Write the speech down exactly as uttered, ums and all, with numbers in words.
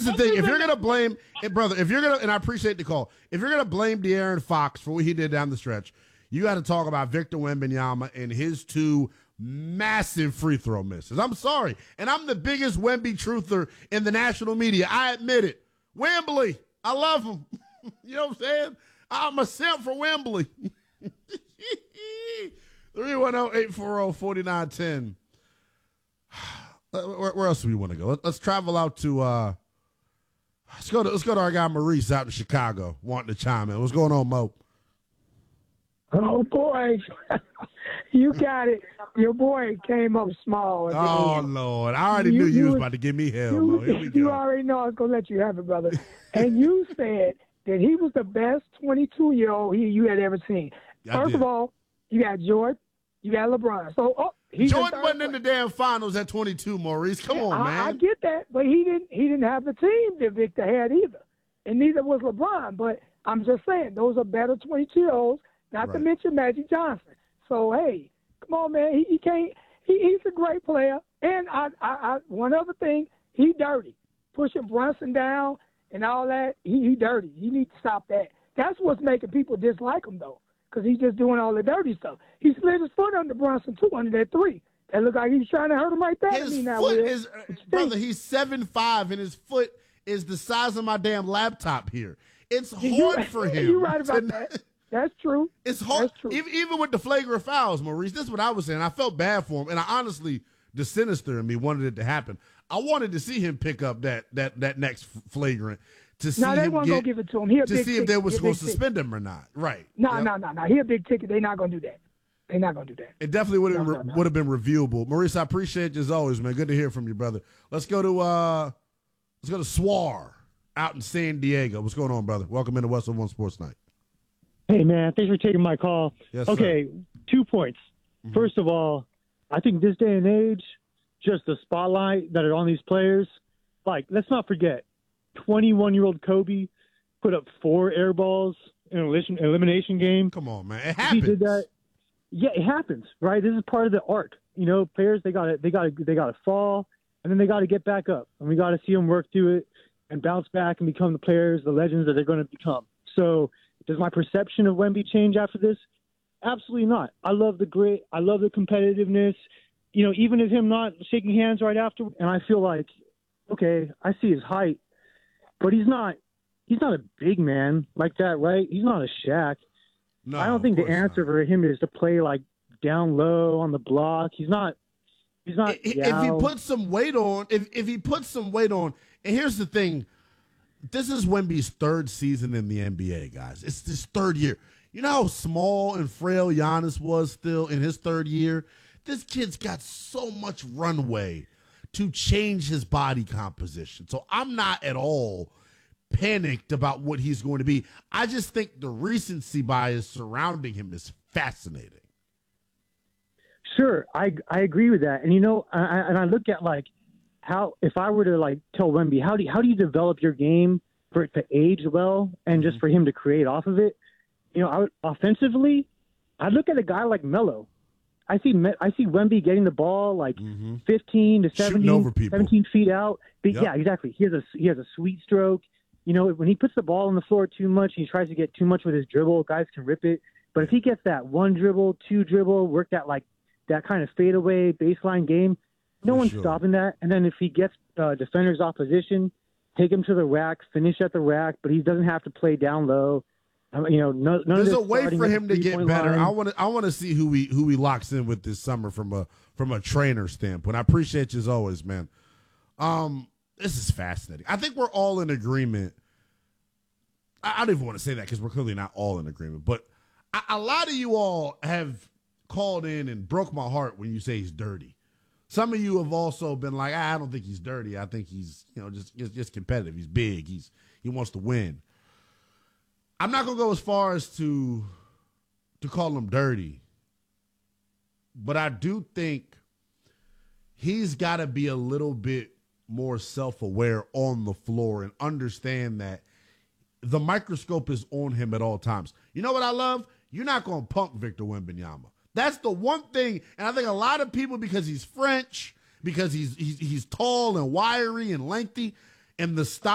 the thing. If you're going to blame, eh, brother, if you're going to, and I appreciate the call, if you're going to blame De'Aaron Fox for what he did down the stretch, you got to talk about Victor Wembanyama and his two massive free throw misses. I'm sorry. And I'm the biggest Wemby truther in the national media. I admit it. Wembley, I love him. You know what I'm saying? I'm a simp for Wembley. three one zero, eight four zero, four nine one zero. Where, where else do we want to go? Let, let's travel out to uh, let's go to let's go to our guy Maurice out in Chicago, wanting to chime in. What's going on, Mo? Oh boy, you got it. Your boy came up small. Oh Lord, I already you, knew you, you was about to give me hell, you, Mo. Here we go. You already know I was gonna let you have it, brother. And you said that he was the best twenty-two-year-old he you had ever seen. I First did. of all, you got Jordan, you got LeBron. So oh, he's Jordan wasn't in the damn finals at twenty-two, Maurice. Come yeah, on, I, man. I get that, but he didn't. He didn't have the team that Victor had either, and neither was LeBron. But I'm just saying, those are better twenty-two-year-olds. Not Right. to mention Magic Johnson. So hey, come on, man. He, he can't. He, he's a great player. And I, I, I, one other thing, he dirty, pushing Brunson down and all that. He, he dirty. You need to stop that. That's what's making people dislike him though, because he's just doing all the dirty stuff. He slid his foot under Brunson too under that three. That looked like he was trying to hurt him right there. His I mean, now, foot Will. is, uh, brother, he's seven five, and his foot is the size of my damn laptop here. It's hard You- for him. You're right about to- that. That's true. It's hard. That's true. Even, even with the flagrant fouls, Maurice, this is what I was saying. I felt bad for him, and I honestly, the sinister in me wanted it to happen. I wanted to see him pick up that that that next flagrant to see No, they him won't get, go give it to him. He a to big see if they ticket. were He a going big to ticket. suspend him or not. Right. No, Yep. no, no, no. He a big ticket. They're not going to do that. They're not going to do that. It definitely would have No, been, no, no. would have been reviewable. Maurice, I appreciate you as always, man. Good to hear from you, brother. Let's go to uh, let's go to Swar out in San Diego. What's going on, brother? Welcome into West One Sports Night. Hey, man, thanks for taking my call. Yes, okay, two points. Mhm. First of all, I think this day and age, just the spotlight that are on these players, like, let's not forget, twenty-one-year-old Kobe put up four air balls in an elimination, elimination game. Come on, man. It If happens. He did that. Yeah, it happens, right? This is part of the art. You know, players, they got to they gotta, they gotta fall, and then they got to get back up. And we got to see them work through it and bounce back and become the players, the legends that they're going to become. So does my perception of Wemby change after this? Absolutely not. I love the grit. I love the competitiveness. You know, even if him not shaking hands right after, and I feel like, okay, I see his height, but he's not he's not a big man like that, right? He's not a Shaq. No, I don't think of the course answer not. for him is to play like down low on the block. He's not. He's not. If, if he Yao. puts some weight on, if if he puts some weight on, and here's the thing, this is Wemby's third season in the N B A, guys. It's his third year. You know how small and frail Giannis was still in his third year? This kid's got so much runway to change his body composition. So I'm not at all panicked about what he's going to be. I just think the recency bias surrounding him is fascinating. Sure, I I agree with that. And you know, I, I- and I look at like how if I were to like tell Wemby how do you, how do you develop your game for it to age well and just for him to create off of it. You know, I would, offensively, I look at a guy like Melo. I see Me- I see Wemby getting the ball like Mm-hmm. fifteen to Shooting seventeen, over people. seventeen feet out. But Yep. yeah, exactly. He has a he has a sweet stroke. You know, when he puts the ball on the floor too much, he tries to get too much with his dribble. Guys can rip it. But if he gets that one dribble, two dribble, work that like that kind of fadeaway baseline game, no For one's sure. stopping that. And then if he gets uh, defenders off position, take him to the rack, finish at the rack, but he doesn't have to play down low. I mean, you know, none, none There's of a this way starting for at him the to get three-point better. line. I want to. I want to see who he who he locks in with this summer from a from a trainer standpoint. I appreciate you as always, man. Um, this is fascinating. I think we're all in agreement. I, I don't even want to say that because we're clearly not all in agreement. But a, a lot of you all have called in and broke my heart when you say he's dirty. Some of you have also been like, ah, I don't think he's dirty. I think he's you know just just, just competitive. He's big. He's he wants to win. I'm not gonna go as far as to to call him dirty, but I do think he's got to be a little bit more self-aware on the floor and understand that the microscope is on him at all times. You know what I love? You're not gonna punk Victor Wembanyama. That's the one thing, and I think a lot of people, because he's French, because he's he's, he's tall and wiry and lengthy, and the style.